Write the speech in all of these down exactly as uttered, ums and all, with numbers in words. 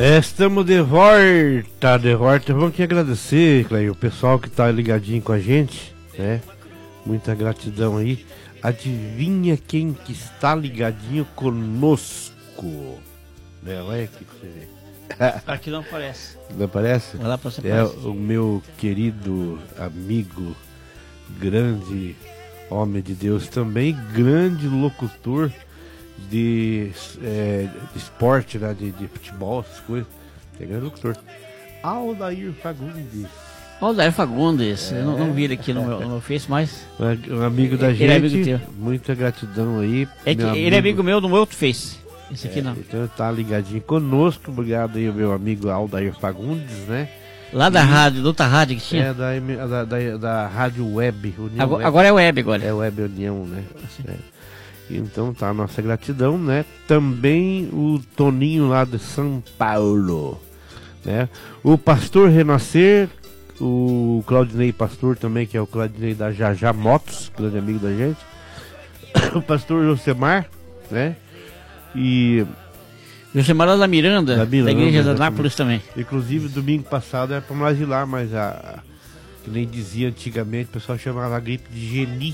Estamos de volta, de volta. Vamos aqui agradecer, Cleio, o pessoal que tá ligadinho com a gente, né? Muita gratidão aí. Adivinha quem que está ligadinho conosco? Né? Olha aqui pra você ver. Aqui não aparece. Não aparece? Vai lá pra você. É o meu querido amigo, grande homem de Deus, também grande locutor de, é, de esporte, né? de, de futebol, essas coisas. É grande locutor. Aldair Fagundes. Aldair Fagundes, é. eu não, não vi ele aqui no meu, no meu Face, mas... Um amigo da gente, ele é amigo teu. Muita gratidão aí. É que ele amigo. é amigo meu no meu outro Face, esse aqui é, não. Então tá ligadinho conosco, obrigado aí o meu amigo Aldair Fagundes, né? Lá da e, rádio, da outra rádio que tinha? É, da, da, da, da Rádio Web, União agora, Web. Agora é Web, agora. É Web União, né? Assim. É. Então tá a nossa gratidão, né? Também o Toninho lá de São Paulo, né? O Pastor Renascer, o Claudinei Pastor também, que é o Claudinei da Jajá Motos, grande amigo da gente. O Pastor Josemar, né? E... Josemar lá da Miranda, da, Miranda, da Igreja da Nápoles também. Inclusive, domingo passado era pra nós ir lá, mas a... que nem dizia antigamente, o pessoal chamava a gripe de geni.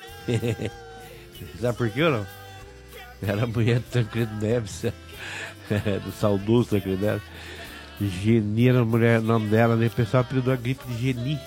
Sabe por quê ou não? Era a mulher do Tancredo Neves, do saudoso Tancredo Neves. Geni era a mulher, o nome dela, né? O pessoal apelidou a gripe de geni.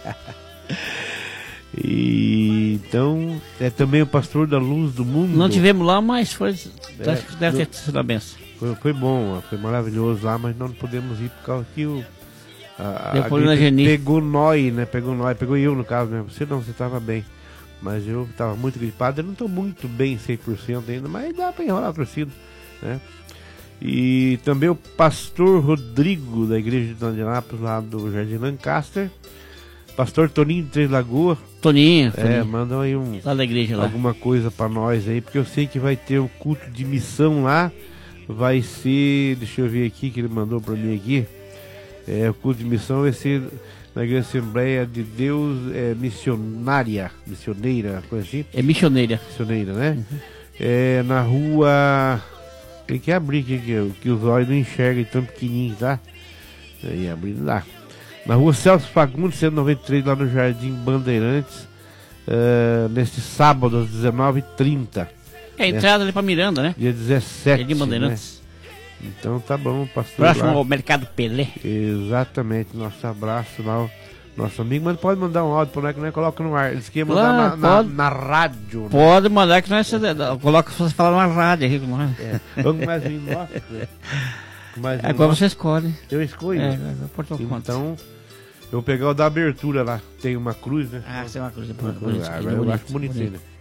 E então, é também o pastor da Luz do Mundo. Não tivemos lá, mas foi, é, acho que deve ter sido a benção. Foi, foi bom, foi maravilhoso lá, mas não podemos ir por causa que o a, a pegou nós, né? Pegou nós, pegou eu no caso, né? Você não, você estava bem. Mas eu estava muito gripado, eu não estou muito bem cem por cento ainda, mas dá para enrolar a torcida, né? E também o pastor Rodrigo, da igreja de Anápolis, lá do Jardim Lancaster. Pastor Toninho de Três Lagoas. Toninho. É, Toninho. mandam aí um, lá da igreja, lá. alguma coisa para nós aí, porque eu sei que vai ter o culto de missão lá. Vai ser, deixa eu ver aqui, que ele mandou para mim aqui. É, o culto de missão vai ser... na Igreja Assembleia de Deus é missionária, missioneira, coisa assim. É missioneira. Missioneira, né? Uhum. É na rua... Tem que abrir aqui, que, que os olhos não enxergam tão pequenininho, tá? Aí abrir não dá. Na rua Celso Fagundes, cento e noventa e três, lá no Jardim Bandeirantes, uh, neste sábado, às dezenove e trinta. É a entrada, né? Ali pra Miranda, né? Dia dezessete. Jardim Bandeirantes. Né? Então tá bom, pastor. Próximo ao Mercado Pelé. Exatamente, nosso abraço lá, o nosso amigo, mas pode mandar um áudio para nós que nós colocamos no ar. Eles querem mandar ah, na, na, na rádio. Né? Pode mandar que nós coloca você falar na rádio aqui com nós. É. Vamos mais um nosso. Mais um Agora nosso. você escolhe. Eu escolho. É, então, eu vou pegar o da abertura lá. Tem uma cruz, né? Ah, tem uma cruz. Uma cruz. Ah, eu acho bonitinho, né?